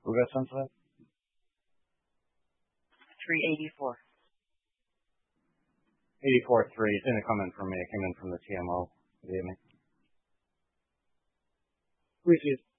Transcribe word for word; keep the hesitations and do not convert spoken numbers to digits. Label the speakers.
Speaker 1: Who got sent to that?
Speaker 2: three eighty-four.
Speaker 1: eighty-four three. It didn't come in from me. It came in from the T M O.
Speaker 3: We see it.